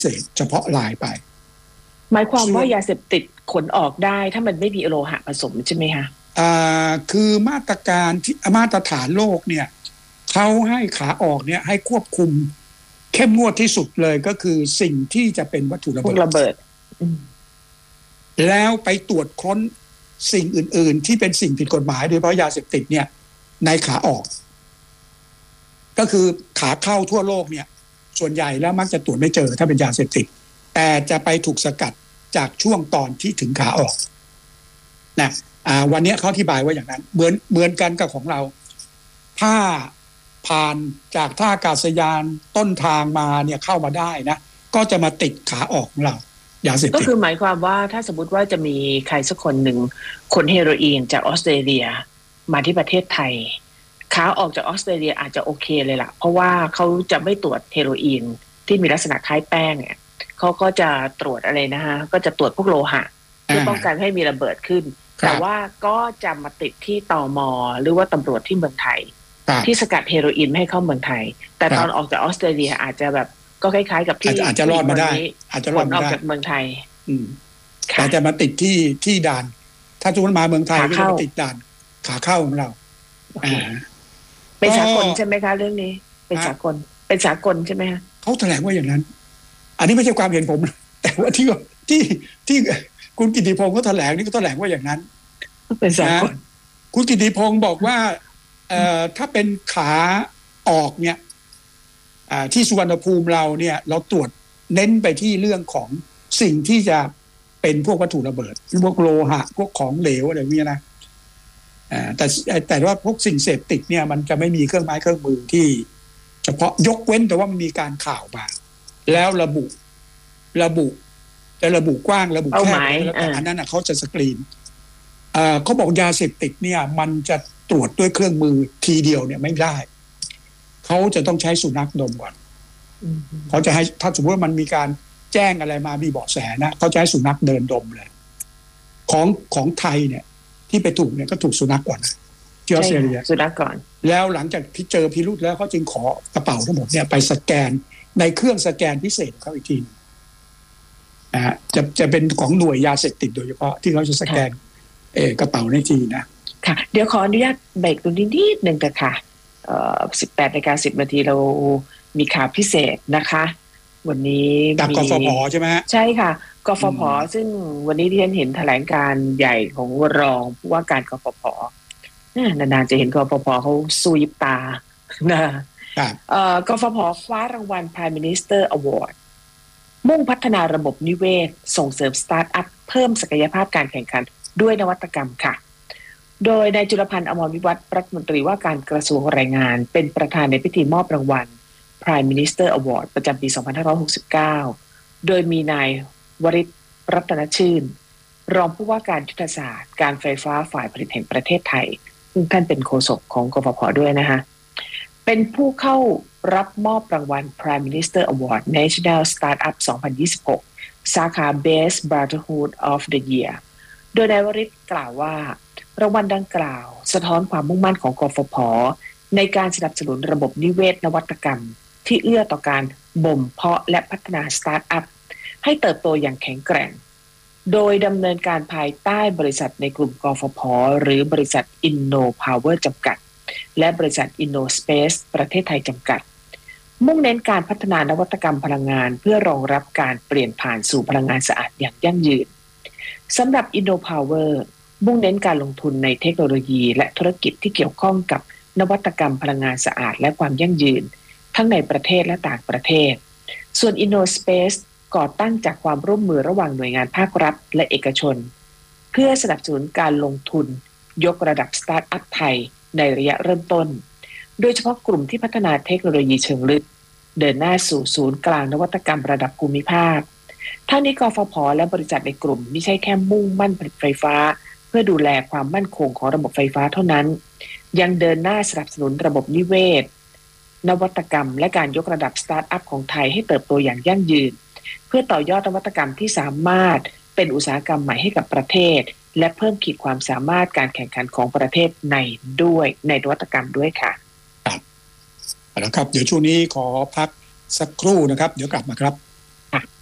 เสพเฉพาะรายไปหมายความว่ายาเสพติดขนออกได้ถ้ามันไม่มีโลหะผสมใช่ไหมคะคือมาตรการที่มาตรฐานโลกเนี่ยเขาให้ขาออกเนี่ยให้ควบคุมเข้มงวดที่สุดเลยก็คือสิ่งที่จะเป็นวัตถุระเบิดแล้วไปตรวจค้นสิ่งอื่นๆที่เป็นสิ่งผิดกฎหมายโดยเฉพาะยาเสพติดเนี่ยในขาออกก็คือขาเข้าทั่วโลกเนี่ยส่วนใหญ่แล้วมักจะตรวจไม่เจอถ้าเป็นยาเสพติดแต่จะไปถูกสกัดจากช่วงตอนที่ถึงขาออกนะวันนี้เขาอธิบายว่าอย่างนั้นเหมือนกันกับของเราถ้าผ่านจากท่าอากาศยานต้นทางมาเนี่ยเข้ามาได้นะก็จะมาติดขาออกของเรายาเสพติดก็คือหมายความว่าถ้าสมมติว่าจะมีใครสักคนหนึ่งขนเฮโรอีนจากออสเตรเลียมาที่ประเทศไทยขาออกจากออสเตรเลียอาจจะโอเคเลยล่ะเพราะว่าเขาจะไม่ตรวจเฮโรอีนที่มีลักษณะคล้ายแป้งเนี่ยเขาก็จะตรวจอะไรนะฮะก็จะตรวจพวกโลหะเพื่อป้องกันให้มีระเบิดขึ้นแต่ว่าก็จะมาติดที่ตม.หรือว่าตำรวจที่เมืองไทยที่สกัดเฮโรอีนไม่ให้เข้าเมืองไทยแต่ตอนออกจากออสเตรเลียอาจจะแบบก็คล้ายๆกับที่อาจจะรอดมาได้อาจจะรอดออกจากเมืองไทยแต่จะมาติดที่ด่านถ้าจุนมาเมืองไทยก็จะมาติดด่านขาเข้าของเราเป็นสากลใช่ไหมคะเรื่องนี้เป็นสากลใช่ไหมคะเขาแถลงว่าอย่างนั้นอันนี้ไม่ใช่ความเห็นผมแต่ว่าที่คุณกิติพงศ์เขาแถลงนี่ก็แถลงว่าอย่างนั้นเป็นสากลคุณกิติพงศ์บอกว่าถ้าเป็นขาออกเนี่ยที่สุวรรณภูมิเราเนี่ยเราตรวจเน้นไปที่เรื่องของสิ่งที่จะเป็นพวกวัตถุระเบิดพวกโลหะพวกของเหลวอะไรพวกนี้นะแต่ว่าพวกสิ่งเสพติดเนี่ยมันจะไม่มีเครื่องไม้เครื่องมือที่เฉพาะยกเว้นแต่ว่ามันมีการข่าวมาแล้วระบุกว้างระบุแคบแล้วแต่อันนั้นเขาจะสกรีนเขาบอกยาเสพติดเนี่ยมันจะตรวจด้วยเครื่องมือทีเดียวเนี่ยไม่ได้เขาจะต้องใช้สุนัขดมก่อนเขาจะให้ถ้าสมมติว่ามันมีการแจ้งอะไรมามีเบาะแสนะเขาจะให้สุนัขเดินดมเลยของไทยเนี่ยที่ไปถูกเนี่ยก็ถูกสุนัขก่อนที่ออสเตรเลียสุนัขก่อนแล้วหลังจากที่เจอพิรุธแล้วเขาจึงขอกระเป๋าทั้งหมดเนี่ยไปสแกนในเครื่องสแกนพิเศษเขาอีกทีจะเป็นของหน่วยยาเสพติดโดยเฉพาะที่เขาจะสแกนกระเป๋าในทีนะค่ะเดี๋ยวขออนุญาตเบรกตรงนี้นิดนึงแต่ค่ะ18:10 นาทีเรามีข่าวพิเศษนะคะวันนี้จากกฟผ.ใช่ไหมใช่ค่ะกฟผ.ซึ่งวันนี้ที่ฉันเห็นแถลงการใหญ่ของรองผู้ว่าการกฟผ.นานๆจะเห็นกฟผ.เขาสู้ยิบตานะกฟผ.คว้ารางวัล Prime Minister Award มุ่งพัฒนาระบบนิเวศส่งเสริมสตาร์ทอัพเพิ่มศักยภาพการแข่งขันด้วยนวัตกรรมค่ะโดยนายจุลพันธ์อมรวิวัฒน์รัฐมนตรีว่าการกระทรวงแรงงานเป็นประธานในพิธีมอบรางวัล Prime Minister Award ประจำปี 2569 โดยมีนายวริศ รัตนชื่นรองผู้ว่าการยุทธศาสตร์การไฟฟ้าฝ่ายผลิตแห่งประเทศไทยซึ่งท่านเป็นโฆษกของกฟผ.ด้วยนะคะเป็นผู้เข้ารับมอบรางวัล Prime Minister Award National Startup 2026 สาขา Best Brotherhood of the Year โดยนายวริศกล่าวว่ารางวัลดังกล่าวสะท้อนความมุ่งมั่นของกฟผ.ในการสนับสนุนระบบนิเวศนวัตกรรมที่เอื้อต่อการบ่มเพาะและพัฒนาสตาร์ทอัพให้เติบโตอย่างแข็งแกร่งโดยดำเนินการภายใต้บริษัทในกลุ่มกฟผ.หรือบริษัท InnoPower จำกัดและบริษัท InnoSpace ประเทศไทยจำกัดมุ่งเน้นการพัฒนานวัตกรรมพลังงานเพื่อรองรับการเปลี่ยนผ่านสู่พลังงานสะอาดอย่างยั่งยืนสำหรับ InnoPower มุ่งเน้นการลงทุนในเทคโนโลยีและธุรกิจที่เกี่ยวข้องกับนวัตกรรมพลังงานสะอาดและความยั่งยืนทั้งในประเทศและต่างประเทศส่วน InnoSpace ก่อตั้งจากความร่วมมือระหว่างหน่วยงานภาครัฐและเอกชนเพื่อสนับสนุนการลงทุนยกระดับสตาร์ทอัพไทยในระยะเริ่มต้นโดยเฉพาะกลุ่มที่พัฒนาเทคโนโลยีเชิงลึกเดินหน้าสู่ศูนย์กลางนวัตกรรมระดับภูมิภาคทั้งนี้กฟผ.และบริษัทในกลุ่มไม่ใช่แค่มุ่งมั่นผลิตไฟฟ้าเพื่อดูแลความมั่นคงของระบบไฟฟ้าเท่านั้นยังเดินหน้าสนับสนุนระบบนิเวศนวัตกรรมและการยกระดับสตาร์ทอัพของไทยให้เติบโตอย่างยั่งยืนเพื่อต่อยอดนวัตกรรมที่สามารถเป็นอุตสาหกรรมใหม่ให้กับประเทศและเพิ่มขีดความสามารถการแข่งขันของประเทศในนวัตกรรมด้วยค่ะครับแล้วครับเดี๋ยวช่วงนี้ขอพักสักครู่นะครับเดี๋ยวกลับมาครับค่ะ